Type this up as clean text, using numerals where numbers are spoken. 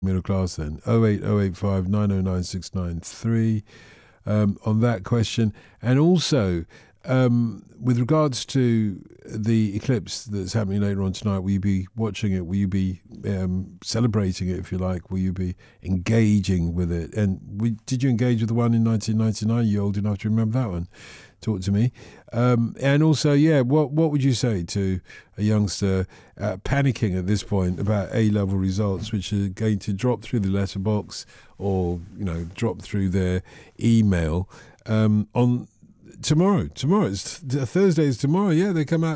middle class then? 08085 909 693 on that question. And also, with regards to the eclipse that's happening later on tonight, will you be watching it? Will you be celebrating it, if you like? Will you be engaging with it? And did you engage with the one in 1999? You're old enough to remember that one. Talk to me. And also, yeah, what would you say to a youngster panicking at this point about A-level results, which are going to drop through the letterbox or, drop through their email on tomorrow? It's Thursday is tomorrow. Yeah, they come out